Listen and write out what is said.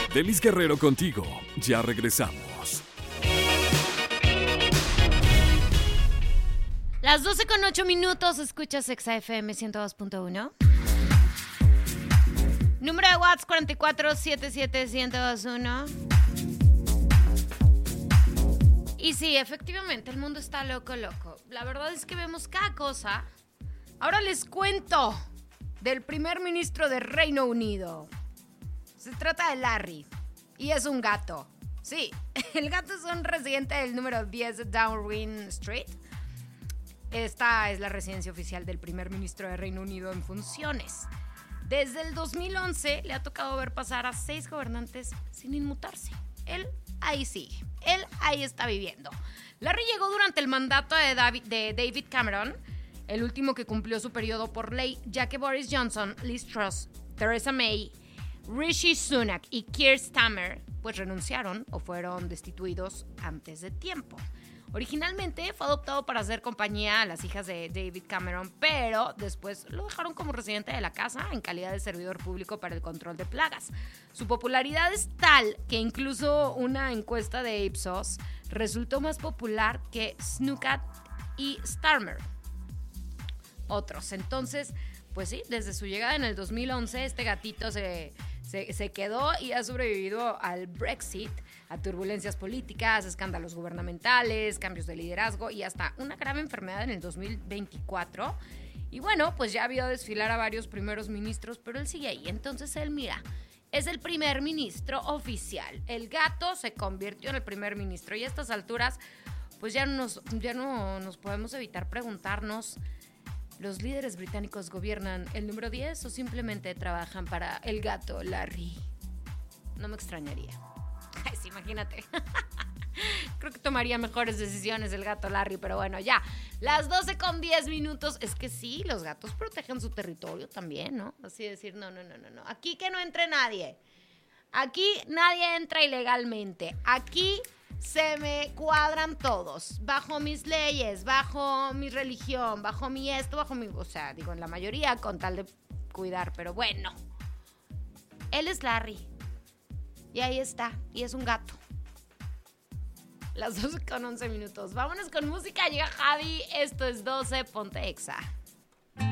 Delis Guerrero contigo. Ya regresamos. Las 12:08, escuchas Exa FM 102.1. Número de WhatsApp 4477-1021. Y sí, efectivamente, el mundo está loco. La verdad es que vemos cada cosa. Ahora les cuento del primer ministro de Reino Unido. Se trata de Larry y es un gato. Sí, el gato es un residente del número 10 de Downing Street. Esta es la residencia oficial del primer ministro de Reino Unido en funciones. Desde el 2011 le ha tocado ver pasar a 6 gobernantes sin inmutarse. Él ahí sigue, él ahí está viviendo. Larry llegó durante el mandato de David Cameron, el último que cumplió su periodo por ley, ya que Boris Johnson, Liz Truss, Theresa May, Rishi Sunak y Keir Starmer pues renunciaron o fueron destituidos antes de tiempo. Originalmente fue adoptado para hacer compañía a las hijas de David Cameron, pero después lo dejaron como residente de la casa en calidad de servidor público para el control de plagas. Su popularidad es tal que incluso una encuesta de Ipsos resultó más popular que Sunak y Starmer. Otros. Entonces, pues sí, desde su llegada en el 2011, este gatito se quedó y ha sobrevivido al Brexit, a turbulencias políticas, escándalos gubernamentales, cambios de liderazgo y hasta una grave enfermedad en el 2024. Y bueno, pues ya vio desfilar a varios primeros ministros, pero él sigue ahí. Entonces él, mira, es el primer ministro oficial. El gato se convirtió en el primer ministro y a estas alturas, pues ya no nos podemos evitar preguntarnos, ¿los líderes británicos gobiernan el número 10 o simplemente trabajan para el gato Larry? No me extrañaría. Ay, sí, imagínate. Creo que tomaría mejores decisiones el gato Larry, pero bueno, ya. Las 12:10. Es que sí, los gatos protegen su territorio también, ¿no? Así decir, no. Aquí que no entre nadie. Aquí nadie entra ilegalmente. Aquí se me cuadran todos, bajo mis leyes, bajo mi religión, bajo mi esto, bajo mi... O sea, digo, en la mayoría con tal de cuidar, pero bueno. Él es Larry. Y ahí está, y es un gato. Las 12:11. Vámonos con música, llega Javi, esto es 12, ponte Exa.